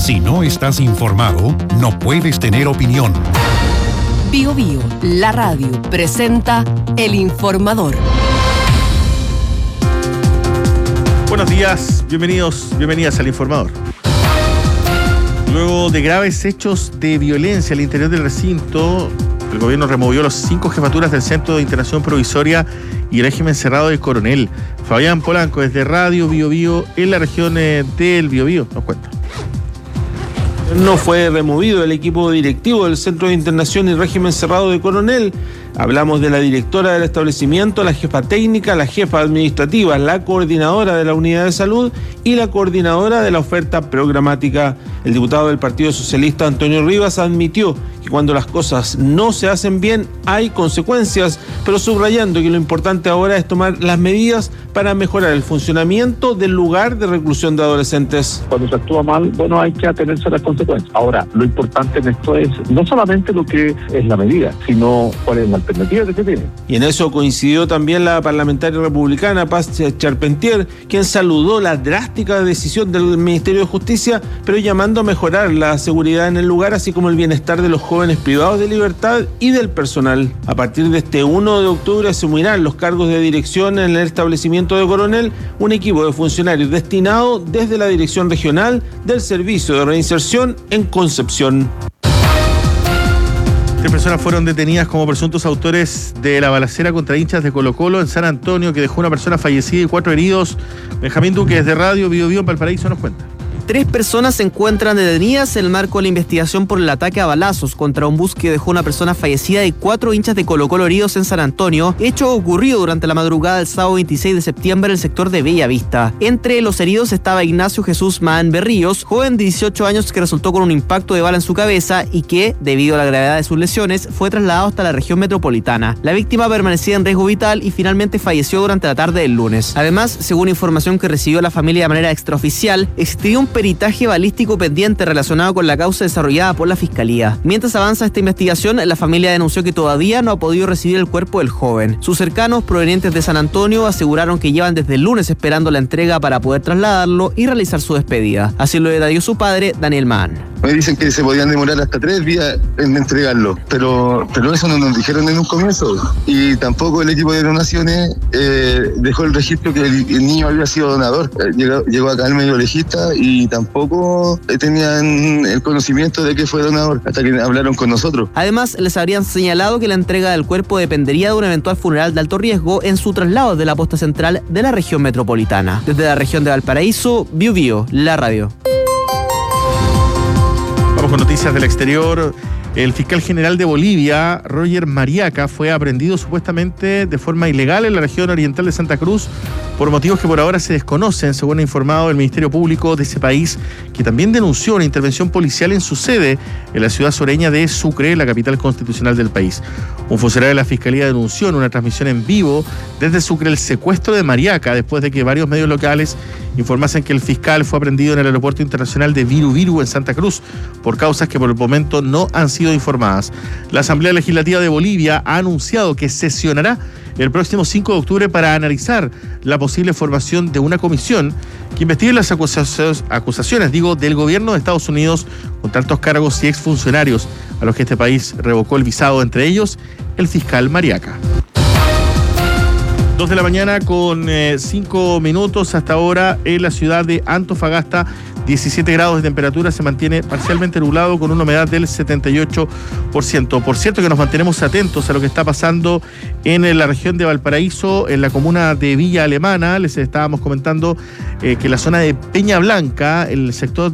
Si no estás informado, no puedes tener opinión. Bio Bio, la radio, presenta El Informador. Buenos días, bienvenidas al Informador. Luego de graves hechos de violencia al interior del recinto, el gobierno removió las 5 jefaturas del Centro de Internación Provisoria y el régimen cerrado de Coronel. Fabián Polanco, desde Radio Bio Bio, en la región del Biobío, nos cuenta. No fue removido el equipo directivo del Centro de Internación y Régimen Cerrado de Coronel. Hablamos de la directora del establecimiento, la jefa técnica, la jefa administrativa, la coordinadora de la unidad de salud y la coordinadora de la oferta programática. El diputado del Partido Socialista, Antonio Rivas, admitió que cuando las cosas no se hacen bien hay consecuencias, pero subrayando que lo importante ahora es tomar las medidas para mejorar el funcionamiento del lugar de reclusión de adolescentes. Cuando se actúa mal, bueno, hay que atenerse a las consecuencias. Ahora, lo importante en esto es no solamente lo que es la medida, sino cuál es la alternativa que se tiene. Y en eso coincidió también la parlamentaria republicana Paz Charpentier, quien saludó la drástica decisión del Ministerio de Justicia, pero llamando a mejorar la seguridad en el lugar, así como el bienestar de los jóvenes privados de libertad y del personal. A partir de este 1 de octubre asumirán los cargos de dirección en el establecimiento de Coronel un equipo de funcionarios destinado desde la Dirección Regional del Servicio de Reinserción en Concepción. 3 personas fueron detenidas como presuntos autores de la balacera contra hinchas de Colo-Colo en San Antonio, que dejó una persona fallecida y 4 heridos. Benjamín Duque, desde Radio Bio Bio en Valparaíso, nos cuenta. 3 personas se encuentran detenidas en el marco de la investigación por el ataque a balazos contra un bus que dejó una persona fallecida y 4 hinchas de Colo-Colo heridos en San Antonio, hecho ocurrido durante la madrugada del sábado 26 de septiembre en el sector de Bella Vista. Entre los heridos estaba Ignacio Jesús Maán Berríos, joven de 18 años que resultó con un impacto de bala en su cabeza y que, debido a la gravedad de sus lesiones, fue trasladado hasta la región metropolitana. La víctima permanecía en riesgo vital y finalmente falleció durante la tarde del lunes. Además, según información que recibió la familia de manera extraoficial, existió un peritaje balístico pendiente relacionado con la causa desarrollada por la Fiscalía. Mientras avanza esta investigación, la familia denunció que todavía no ha podido recibir el cuerpo del joven. Sus cercanos provenientes de San Antonio aseguraron que llevan desde el lunes esperando la entrega para poder trasladarlo y realizar su despedida. Así lo detalló su padre, Daniel Mann. Me dicen que se podían demorar hasta 3 días en entregarlo, pero eso no nos dijeron en un comienzo. Y tampoco el equipo de donaciones dejó el registro que el niño había sido donador. Llegó acá el medio legista y tampoco tenían el conocimiento de que fue donador hasta que hablaron con nosotros. Además, les habrían señalado que la entrega del cuerpo dependería de un eventual funeral de alto riesgo en su traslado de la posta central de la región metropolitana. Desde la región de Valparaíso, Bio Bio, la radio. Vamos con noticias del exterior. El fiscal general de Bolivia, Roger Mariaca, fue aprehendido supuestamente de forma ilegal en la región oriental de Santa Cruz por motivos que por ahora se desconocen, según ha informado el Ministerio Público de ese país, que también denunció una intervención policial en su sede en la ciudad sureña de Sucre, la capital constitucional del país. Un funcionario de la Fiscalía denunció en una transmisión en vivo desde Sucre el secuestro de Mariaca después de que varios medios locales informasen que el fiscal fue aprendido en el aeropuerto internacional de Viru Viru en Santa Cruz por causas que por el momento no han sido informadas. La Asamblea Legislativa de Bolivia ha anunciado que sesionará el próximo 5 de octubre para analizar la posible formación de una comisión que investigue las acusaciones del gobierno de Estados Unidos contra altos cargos y exfuncionarios a los que este país revocó el visado, entre ellos el fiscal Mariaca. 2 de la mañana con 5 minutos hasta ahora en la ciudad de Antofagasta. 17 grados de temperatura, se mantiene parcialmente nublado con una humedad del 78%. Por cierto que nos mantenemos atentos a lo que está pasando en la región de Valparaíso, en la comuna de Villa Alemana. Les estábamos comentando que la zona de Peña Blanca, el sector